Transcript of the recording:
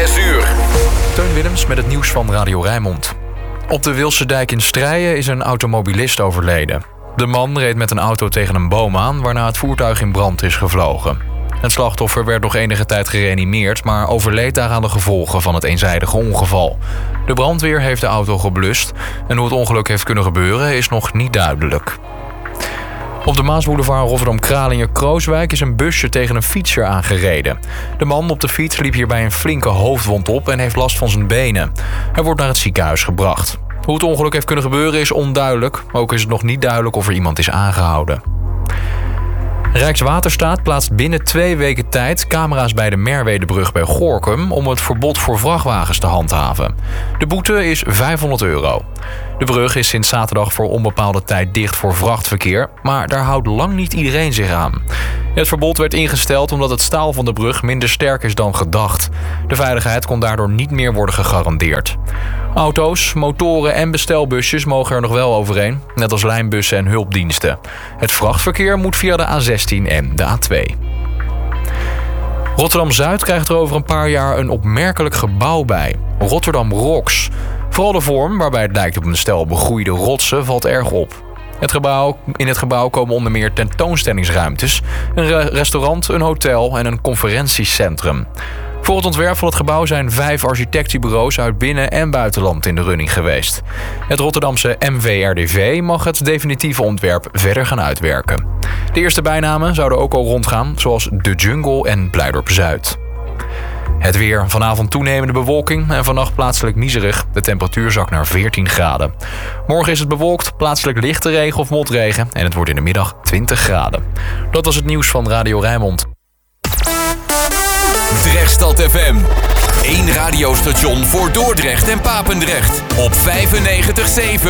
6 uur. Teun Willems met het nieuws van Radio Rijnmond. Op de Wilsendijk in Strijen is een automobilist overleden. De man reed met een auto tegen een boom aan, waarna het voertuig in brand is gevlogen. Het slachtoffer werd nog enige tijd gereanimeerd, maar overleed daaraan de gevolgen van het eenzijdige ongeval. De brandweer heeft de auto geblust en hoe het ongeluk heeft kunnen gebeuren is nog niet duidelijk. Op de Maasboulevard Rotterdam-Kralingen-Krooswijk is een busje tegen een fietser aangereden. De man op de fiets liep hierbij een flinke hoofdwond op en heeft last van zijn benen. Hij wordt naar het ziekenhuis gebracht. Hoe het ongeluk heeft kunnen gebeuren is onduidelijk. Ook is het nog niet duidelijk of er iemand is aangehouden. Rijkswaterstaat plaatst binnen 2 weken tijd camera's bij de Merwedebrug bij Gorinchem om het verbod voor vrachtwagens te handhaven. De boete is €500. De brug is sinds zaterdag voor onbepaalde tijd dicht voor vrachtverkeer, maar daar houdt lang niet iedereen zich aan. Het verbod werd ingesteld omdat het staal van de brug minder sterk is dan gedacht. De veiligheid kon daardoor niet meer worden gegarandeerd. Auto's, motoren en bestelbusjes mogen er nog wel overheen, net als lijnbussen en hulpdiensten. Het vrachtverkeer moet via de A16 en de A2. Rotterdam-Zuid krijgt er over een paar jaar een opmerkelijk gebouw bij. Rotterdam Rocks. Vooral de vorm, waarbij het lijkt op een stel begroeide rotsen, valt erg op. In het gebouw komen onder meer tentoonstellingsruimtes, een restaurant, een hotel en een conferentiecentrum. Voor het ontwerp van het gebouw zijn 5 architectenbureaus uit binnen- en buitenland in de running geweest. Het Rotterdamse MVRDV mag het definitieve ontwerp verder gaan uitwerken. De eerste bijnamen zouden ook al rondgaan, zoals De Jungle en Blijdorp-Zuid. Het weer. Vanavond toenemende bewolking en vannacht plaatselijk miserig. De temperatuur zakt naar 14 graden. Morgen is het bewolkt, plaatselijk lichte regen of motregen en het wordt in de middag 20 graden. Dat was het nieuws van Radio Rijnmond. Drechtstad FM. 1 radiostation voor Dordrecht en Papendrecht. Op 95.7.